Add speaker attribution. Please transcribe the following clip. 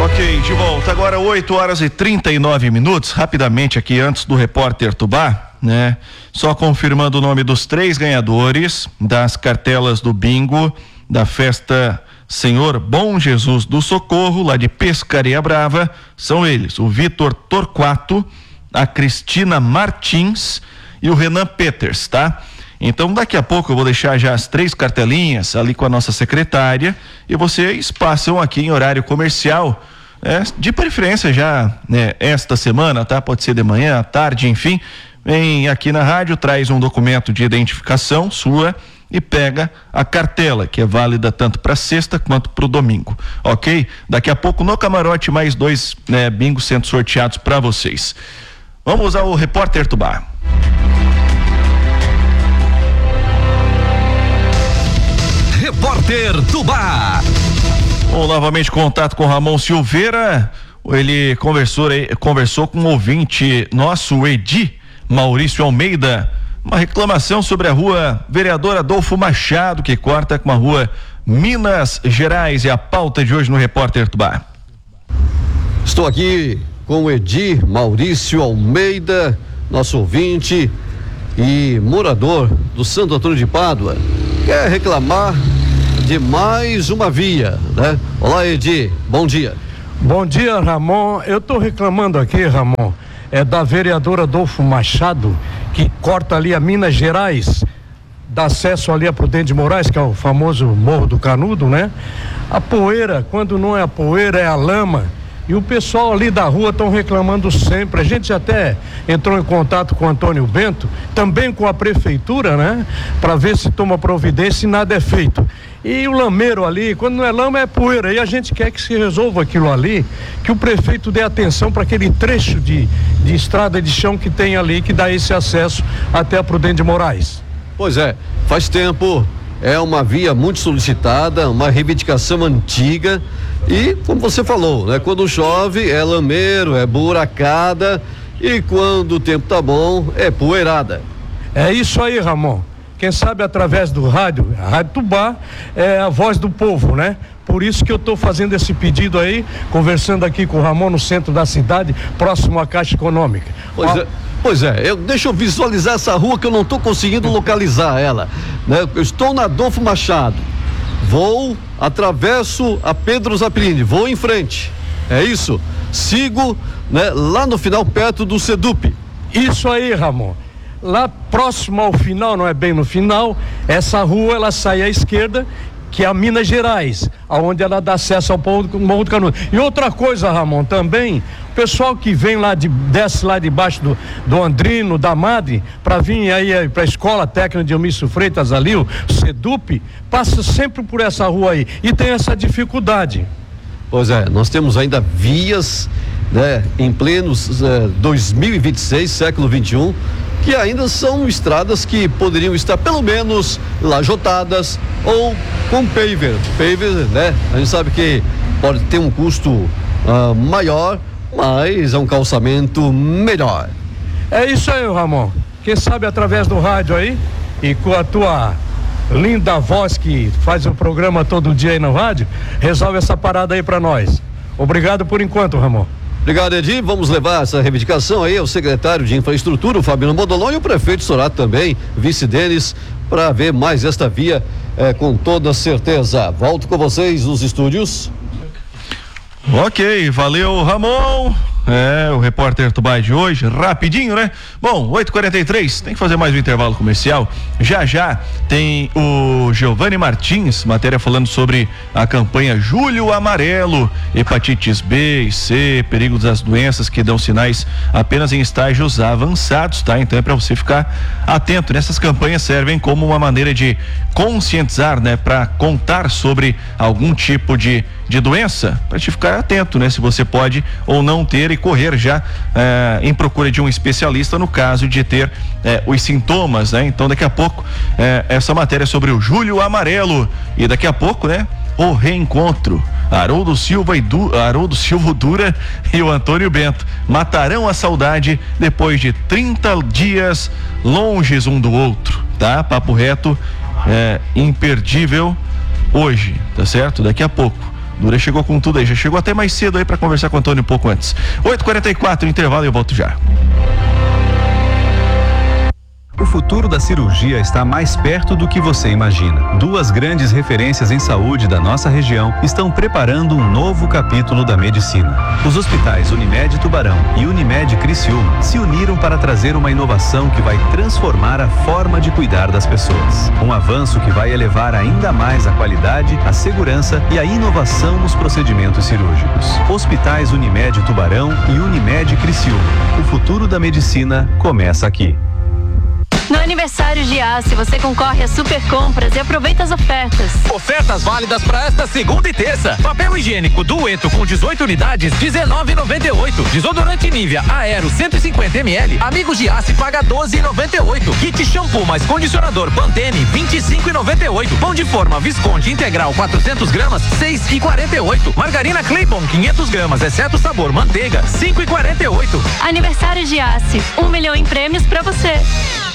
Speaker 1: Ok, de volta. Agora 8h39. Rapidamente aqui, antes do repórter Tubá, né? Só confirmando o nome dos 3 ganhadores das cartelas do bingo da festa Senhor Bom Jesus do Socorro, lá de Pescaria Brava. São eles: o Vitor Torquato, a Cristina Martins e o Renan Peters, tá? Então daqui a pouco eu vou deixar já as 3 cartelinhas ali com a nossa secretária e vocês passam aqui em horário comercial, de preferência já, né, esta semana, tá? Pode ser de manhã, à tarde, enfim, vem aqui na rádio, traz um documento de identificação sua e pega a cartela, que é válida tanto para sexta quanto para o domingo, ok? Daqui a pouco no camarote mais 2 bingos sendo sorteados para vocês. Vamos ao repórter Tubá.
Speaker 2: Repórter Tubá.
Speaker 1: Bom, novamente contato com Ramon Silveira. Ele conversou com um ouvinte nosso, o Edi Maurício Almeida. Uma reclamação sobre a rua Vereador Adolfo Machado, que corta com a rua Minas Gerais. É a pauta de hoje no Repórter Tubá.
Speaker 3: Estou aqui com o Edi Maurício Almeida, nosso ouvinte e morador do Santo Antônio de Pádua. Quer reclamar de mais uma via, né? Olá, Edi, bom dia.
Speaker 4: Bom dia, Ramon. Eu estou reclamando aqui, Ramon, da vereadora Adolfo Machado, que corta ali a Minas Gerais, dá acesso ali a Prudente de Moraes, que é o famoso Morro do Canudo, né? A poeira, quando não é a poeira, é a lama. E o pessoal ali da rua estão reclamando sempre. A gente até entrou em contato com o Antônio Bento, também com a prefeitura, né? Para ver se toma providência e nada é feito. E o lameiro ali, quando não é lama, é poeira. E a gente quer que se resolva aquilo ali, que o prefeito dê atenção para aquele trecho de estrada de chão que tem ali, que dá esse acesso até a Prudente de Moraes.
Speaker 3: Pois é, faz tempo, é uma via muito solicitada, uma reivindicação antiga. E, como você falou, né? Quando chove é lameiro, é buracada, e quando o tempo tá bom, é poeirada.
Speaker 4: É isso aí, Ramon. Quem sabe através do rádio, a Rádio Tubá é a voz do povo, né? Por isso que eu estou fazendo esse pedido aí, conversando aqui com o Ramon no centro da cidade, próximo à Caixa Econômica.
Speaker 3: Pois é, deixa eu visualizar essa rua que eu não estou conseguindo localizar ela, né? Eu estou na Adolfo Machado, atravesso a Pedro Zappini, vou em frente, é isso? Sigo, né, lá no final, perto do Sedup.
Speaker 4: Isso aí, Ramon. Lá próximo ao final, não é bem no final, essa rua ela sai à esquerda, que é a Minas Gerais, aonde ela dá acesso ao Morro do Canudo. E outra coisa, Ramon, também, o pessoal que vem desce lá debaixo do Andrino, da Madre, para vir aí para a Escola Técnica de Eumício Freitas ali, o Sedup, passa sempre por essa rua aí e tem essa dificuldade.
Speaker 3: Pois é, nós temos ainda vias, né, em plenos 2026, século 21, que ainda são estradas que poderiam estar pelo menos lajotadas ou com paver, né? A gente sabe que pode ter um custo maior, mas é um calçamento melhor.
Speaker 4: É isso aí, Ramon. Quem sabe através do rádio aí e com a tua linda voz que faz o programa todo dia aí no rádio, resolve essa parada aí para nós. Obrigado por enquanto, Ramon.
Speaker 3: Obrigado, Edi. Vamos levar essa reivindicação aí ao secretário de Infraestrutura, o Fabiano Bodolon, e o prefeito Sorato também, vice Denis, para ver mais esta via com toda certeza. Volto com vocês nos estúdios.
Speaker 1: Ok, valeu, Ramon. O repórter Tubá de hoje, rapidinho, né? Bom, 8h43, tem que fazer mais um intervalo comercial. Já tem o Giovanni Martins, matéria falando sobre a campanha Julho Amarelo, hepatites B e C, perigos das doenças que dão sinais apenas em estágios avançados, tá? Então é para você ficar atento. Nessas campanhas servem como uma maneira de conscientizar, né? Para contar sobre algum tipo de doença, para te ficar atento, né? Se você pode ou não ter e correr já em procura de um especialista no caso de ter os sintomas, né? Então daqui a pouco essa matéria sobre o Julho Amarelo e daqui a pouco, né? O reencontro. Haroldo Silva Dura e o Antônio Bento matarão a saudade depois de 30 dias longes um do outro, tá? Papo reto imperdível hoje, tá certo? Daqui a pouco. Dura chegou com tudo aí, já chegou até mais cedo aí para conversar com o Antônio um pouco antes. 8h44, intervalo e eu volto já.
Speaker 2: O futuro da cirurgia está mais perto do que você imagina. Duas grandes referências em saúde da nossa região estão preparando um novo capítulo da medicina. Os hospitais Unimed Tubarão e Unimed Criciúma se uniram para trazer uma inovação que vai transformar a forma de cuidar das pessoas. Um avanço que vai elevar ainda mais a qualidade, a segurança e a inovação nos procedimentos cirúrgicos. Hospitais Unimed Tubarão e Unimed Criciúma. O futuro da medicina começa aqui.
Speaker 5: No aniversário de Giasse, você concorre a super compras e aproveita as ofertas.
Speaker 6: Ofertas válidas para esta segunda e terça. Papel higiênico Dueto com 18 unidades, R$19,98. Desodorante Nivea Aero 150 ml, Amigo Giasse paga R$12,98. Kit shampoo mais condicionador Pantene, R$25,98. Pão de forma Visconti integral 400 gramas, R$6,48. Margarina Claybon 500 gramas, exceto sabor manteiga, R$5,48.
Speaker 5: Aniversário Giasse, 1 milhão em prêmios para você.